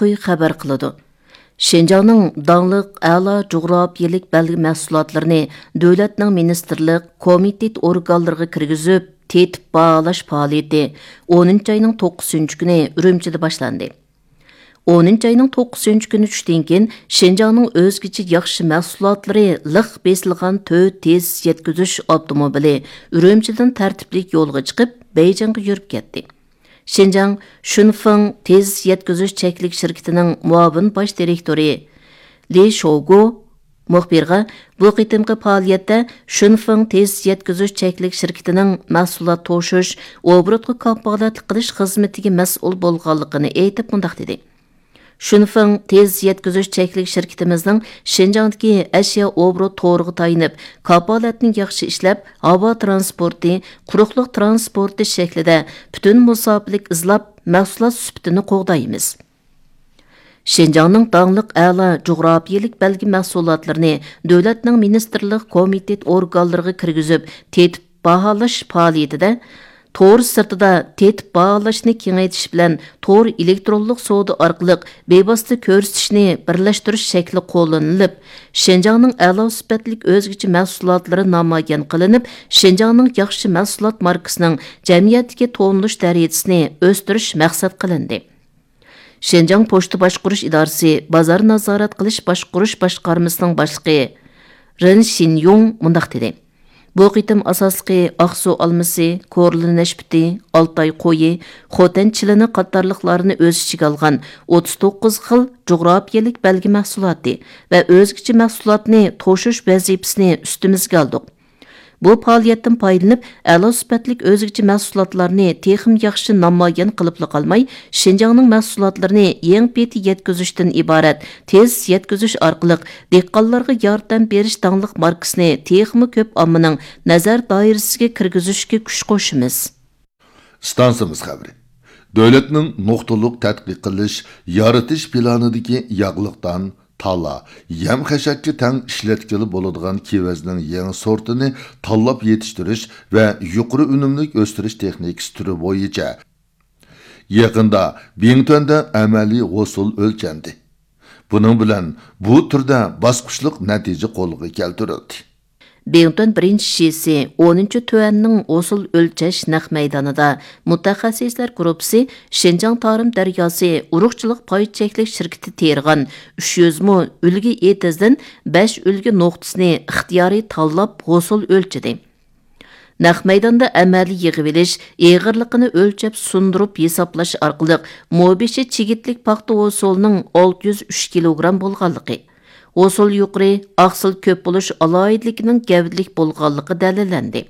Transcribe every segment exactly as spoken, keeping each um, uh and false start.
Uyquy xabar qiladi. Şinjanның dağlıq əla coğrafiyalik bəlgi məhsulotlarini dövlətning ministerlik, komitet organlarına kirgizib, tetib bağlash faoliyati o'ninchi ayning to'qqizinchi kuni Urumchida boshlandi. o'ninchi ayning to'qqizinchi kuni tushdan keyin Şinjanның o'zgacha yaxshi mahsulotlari liq besilgan to'rt tez yetkazish avtomobili Urumchidan tartibli yo'lga chiqib, Beyjingga yurib ketdi. Şinjan Shunfeng tez yetkazish cheklik shirkatining muavin bosh direktori Li Shougu muxbirga bu qitimqi faoliyatda Shunfeng tez yetkazish cheklik shirkatining mahsulot to'shish, obrotga kafolatlik qilish xizmatiga mas'ul bo'lganligini aytib mundaq dedi. Shunfeng tez yetkazish cheklik shirkatimizning Şinjandagi ashyo obrot to'g'riga tayinib, kafolatni yaxshi ishlab, havo transporti, quruqliq transporti shaklida butun musofilik izlab, mahsulot sifatini qo'g'daymiz. Şinjanның dağlıq əla coğrafiyalik bəlgi məhsulotlarini dövlətning ministerlik komitet organlarına kirgizib, tetib bahalash faoliyatida Tor sırtida tetib bağlashni kengaytish bilan tor elektronlik savdo orqali bevosita ko'rsatishni birlashtirish shakli qo'llanilib, Şinjanның a'lo sifatlik o'zgacha mahsulotlari namoyon qilinib, Şinjanның yaxshi mahsulot markasining jamiyatga to'nilish darajasini o'stirish maqsad qilindi. Şinjan pochta boshqarish idorasi bozor nazorat qilish boshqarish boshqarmasining boshlig'i Ren Xinyong mundaq dedi. Bu qitim asosli Aqsu almasi, Korli nashbiti, Altay qo'yi, Xotan chilini qatorliqlarini o'z ichiga olgan o'ttiz to'qqiz xil jo'grafiyalik belgi mahsuloti va o'zgacha mahsulotni to'shish vazifasini ustimizga oldik. Bu faoliyatdan foydalanib, a'lo sifatlik o'zgacha mahsulotlarni texnik yaxshi namoyon qilib qolmay, Şinjanның mahsulotlarini yeng peti yetkazishdan iborat tez yetkazish orqali dehqonlarga yordam berish dangliq markasini texnik ko'p ommaning nazar doirasiga kirgizishga kuch qo'shimiz. Stansimiz xabari. Davlatning nuqtaliq tadqiq qilish, yaratish planidagi yog'liqdan talla, yem xashakka tang ishlatkili bo'ladigan kevezning yangi sortini tanlab yetiştirish va yuqori unumlik o'stirish texnikasi turi bo'yicha yaqinda Bingtonda amaliy g'usul o'lchandi. Buning bilan bu turda bosqichliq natija qo'lga keltirildi. Bington birinchi shisi o'ninchi tuanning usul o'lchash naq maydonida mutaxassislar guruhi Şinjan Tarim daryosi urug'chilik pay cheklik shirkati tergan uch yuz mu ulgi etizdan besh ulgi nuqtasini ixtiyoriy tanlab usul o'lchadi. Naq maydonda amaliy yig'ib olish, eg'irligini o'lchab sundirib hisoblash orqali mobishi chigitlik paxta usulining olti yuz uch kilogramm bo'lganligi, usul yuqori, aqsil ko'p bo'lish aloyidligining gavdlik bo'lganligi dalillandi.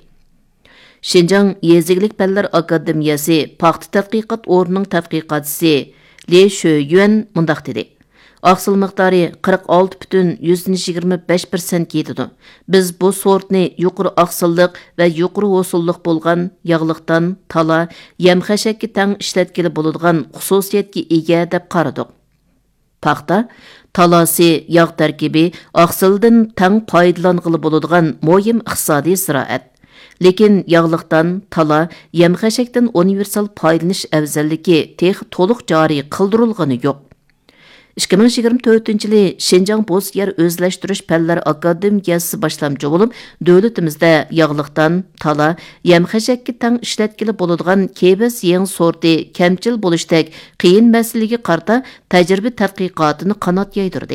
Şinjan Yeziglik Fanlar Akademiyasi paxta tadqiqot o'rnining tadqiqotchisi Li Shoyuan mundaq dedi. Aqsil miqdori qirq olti butun yigirma besh persent yetadi. Biz bu sortni yuqori aqsillik va yuqori usullik bo'lgan yog'liqdan tala, yem xashakka tang ishlatkili bo'ladigan xususiyatga ega deb qaradik. Paxta talasi yog' tarkibi aqsildan tang foydalanғылы bo'ladigan muhim iqtisodiy ziroat. Lekin yog'liqdan tala, yem xashakdan universal foydalanish afzalligi tex to'liq joriy qildirilgani yo'q. ikki ming yigirma to'rtinchi yili Şinjan Bo'z yer o'zlashtirish fanlar akademiyasi boshlamchi bo'lib, davlatimizda yog'liqdan tala, yem xashakka tang ishlatkili bo'ladigan kebas yeng sorti kamchil bo'lishdek qiyin masalaga qarta tajriba tadqiqotini qanot yaydirdi.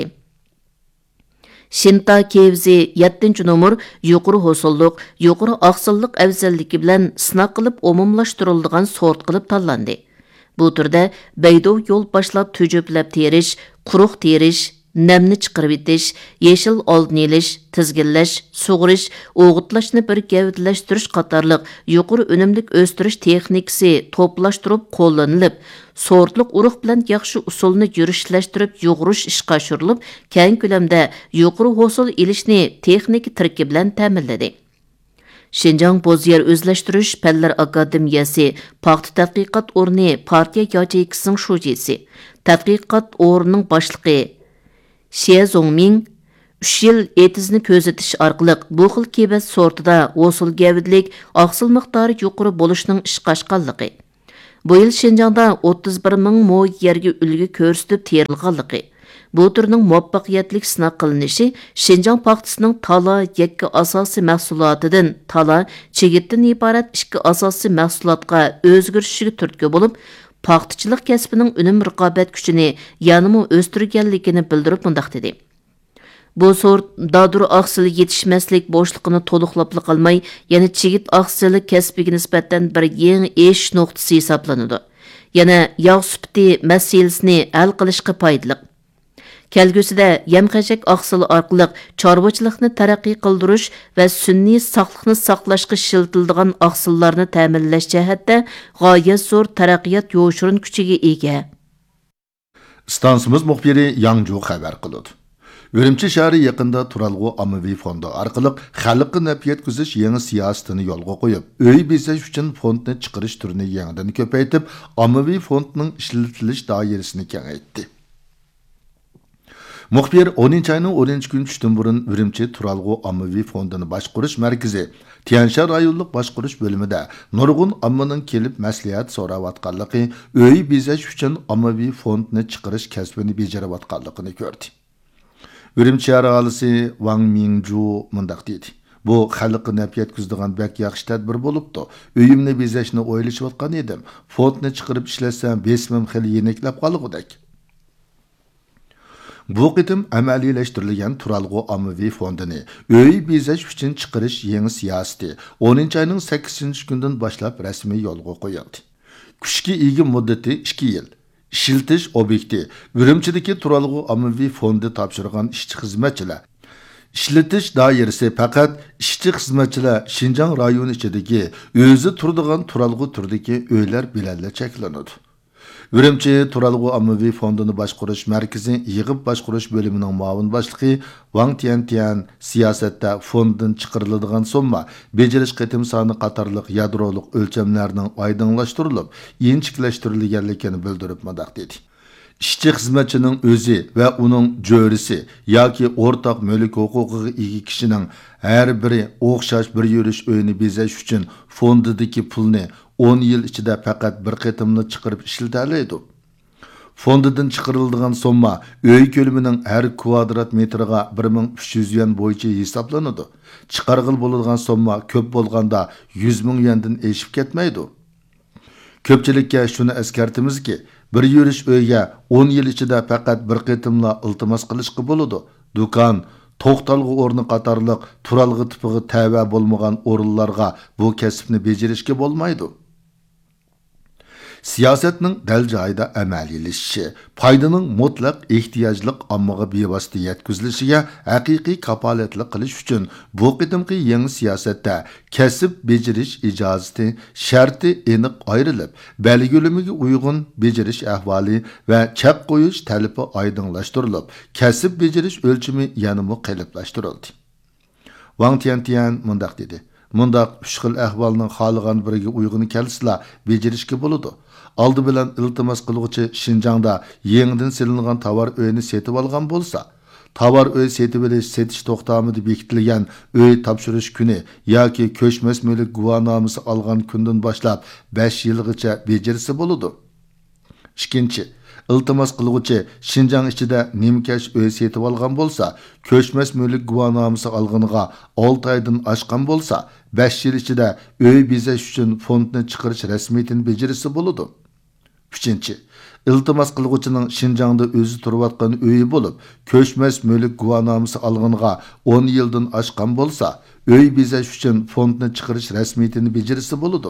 Shinta kevzi yettinchi nomer yuqori hosulliq, yuqori aqsillik afzalligi bilan sinaq qilib umumlashtirilgan sort qilib tanlandi. Bu turda Beydov yo'l boshlab tujüplab terish, quruq terish, namni chiqarib etish, yeshil oldini olish, tizginlash, sug'urish, o'g'itlashni bir gavdalashtirish qatorliq yuqori unumlik o'stirish texnikasi to'plashtirib qo'llanilib, sortliq urug' bilan yaxshi usulni yurishlashtirib yug'urish ishga oshirilib, keng ko'lamda yuqori hosil ilishni texnik tarkib bilan ta'minladi. Şinjan Bo'z yer o'zlashtirish fanlar akademiyasi paxta tadqiqot o'rni partiya yacheykining shujisi, tadqiqot o'rnining boshlig'i Xie Zongming uch yil etizni ko'zatish orqali bu xil kebas sortida usul gavdlik, aqsil miqdori yuqori bo'lishning ishqa oshganligi. Bu yıl Şinjan'da o'ttiz bir ming mo yerga ulgu ko'rsatib terilganligi, bu turning muvaffaqiyatli sinab qilinishi Şinjan paxtasining tala yakka asosiy mahsulotidan tala chigitdan iborat ikki asosiy mahsulotga o'zgarishiga turtki bo'lib, paxtachilik kasbining unum raqobat kuchini yanada o'stirganligini bildirib mundaq dedi. Bu sort dadur oqsili yetishmaslik bo'shliqini to'liqlab qolmay, yana chigit oqsili kasbiga nisbatan bir yangi ish nuqtasi hisoblanadi. Yana yog' sufati masalasini hal qilishga foydali. Kelgusida yem-xashak oqsili orqali chorvachilikni taraqqiy qildirish va sun'iy saqliqni saqlashga ishiltiladigan oqsillarni ta'minlash jihatda g'oyat zo'r taraqqiyot yo'shirin kuchiga ega. Stansimiz muxbiri Yangju xabar qildi. Ürümçi şəhəri yaxında Turalğu Ammavi Fondi arqılıq xalqqa naf yetkizish yangi siyosatini yo'lga qo'yib, uy bezash uchun fondni chiqarish turini yangidan ko'paytib, Ammavi Fondining ishlatilish doirasini kengaytdi. Muxbir o'ninchi ayning o'ninchi kuni tushdan burun Ürümçi Turalğu Ammavi Fondini boshqarish markazi Tianshan rayonlik boshqarish bo'limida nurg'un ommaning kelib maslahat so'rayotganligi, uy bezash uchun Ammavi Fondni chiqarish kasbini bajarayotganligini ko'rdi. Ürümçi ahalisi Wang Mingju mundaq dedi. Bu xalqqa naf yetkizadigan bak yaxshi tadbir bo'libdi. Uyimni bezashni o'ylashayotgan edim. Fondni chiqarib ishlatsam, besmim xili yeniklab qolgudek. Bu qitim amaliyleştirilgan Turalğu Ammavi Fondini uy bezash uchun chiqarish yangi siyosati o'ninchi ayning sakkizinchi kundan boshlab rasmiy yo'lga qo'yildi. Kuchga ega muddati ikki yil. İşiltish obyekti Ürümçidagi Turalğu Ammavi Fondi topshirgan ishchi xizmatchilar. İşletish doirasi faqat ishchi xizmatchilar Şinjan rayoni ichidagi o'zi turadigan Turalğu turdagi uylar bilan cheklanadi. Ürümçi Turalğu Ammavi Fondini boshqarish markazi yig'ib boshqarish bo'limining muavin boshlig'i Wang Tiantian siyosatda fonddan chiqariladigan summa bejirish qitim soni qatorliq yadroliq o'lchamlarning oydinlashtirilib, inchiklashtirilganligini bildirib mundaq dedi. İşçi xizmatchining o'zi va uning jo'risi yoki o'rtaq mulk huquqiga ega kishining har biri o'xshash bir yurish uyini bezash uchun fondidagi pulni o'n yil ichida faqat bir qitimni chiqarib ishlatalaydi. Fondidan chiqariladigan summa uy ko'lamining har kvadrat metriga bir ming uch yuz yuan bo'yicha hisoblanadi. Chiqarg'il bo'ladigan summa ko'p bo'lganda yuz ming yuandan eshib ketmaydi. Ko'pchilikka shuni eskartimizki, bir yurish uyga o'n yil ichida faqat bir qitimla iltimos qilishga bo'ladi. Do'kon, to'xtalg'i o'rni qatorliq Turalg'i tipiga tava bo'lmagan o'rinlarga bu kasbni bajarishga bo'lmaydi. Siyosatning dal joyida amaliylashishi, foydaning mutlaq ehtiyojliq ommaga bevosita yetkazilishiga haqiqiy kapolatlik qilish uchun bu qitimqi yangi siyosatda kasb bejirish ijozati sharti aniq ayrilib, belgilamiga uyg'un bejirish ahvoli va chap qo'yish talabi oydinlashtirilib, kasb bejirish o'lchami yanada qiliblashtirildi. Wang Tiantian mundaq dedi. Mundaq uch xil ahvolning xohlagan biriga uyg'un kelsila bejirishga bo'ladi. Aldı bilan iltimos qiluvchi Şinjangda yangidan silingan tovar uyini setib olgan bo'lsa, tovar uy setib olish setish to'xtamida bekitilgan uy topshirish kuni yoki ko'chmas mulk guvohnomasi olgan kundan boshlab besh yilgacha bejirsa bo'ladi. Ikkinchi, iltimos qiluvchi Şinjang ichida nimkash uy setib olgan bo'lsa, ko'chmas mulk guvohnomasi olganiga olti oydan oshgan bo'lsa, besh yil ichida uy bezash uchun fondni chiqarish rasmiyatini bejirsa bo'ladi. Üçüncü, iltimos qiluvchining Şinjangda o'zi turayotgan uyi bo'lib, ko'chmas mulk guvohnomasi olganiga o'n yildan oshgan bo'lsa, uy bezash uchun fondni chiqarish rasmiyatini bejirsa bo'ladi.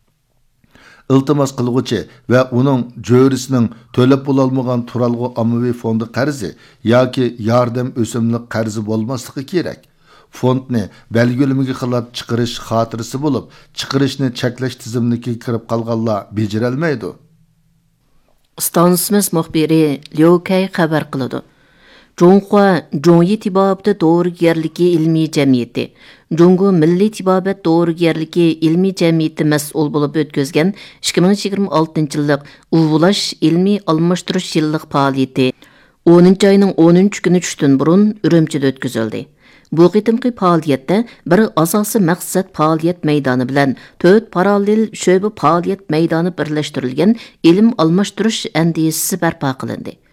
Iltimos qiluvchi va uning jo'risining to'lab bo'lolmagan Turalg'u Ammavi Fondi qarzi yoki yordam o'simlik qarzi bo'lmasligi kerak. Fondni belgilamiga xilab chiqarish xotirasi bo'lib, chiqarishni cheklash tizimiga kirib qolganlar bejarolmaydi. Stansimiz muxbiri Liu Kai xabar qiladi. Jonghua Zhongyi tibobatda doğrugerligi ilmiy jamiyati, Jongu Milliy tibobat doğrugerligi ilmiy jamiyati mas'ul bo'lib o'tkazgan ikki ming yigirma oltinchi yillik Uvulash ilmiy almashtirish yillik faoliyati o'ninchi ayning o'ninchi kuni tushdan burun Ürümchida o'tkazildi. Bu qitimqi faoliyatda bir asosiy maqsad faoliyat maydoni bilan to'rt parallel sho'ba faoliyat maydoni birlashtirilgan ilm almashtirish andisasi barpo qilindi.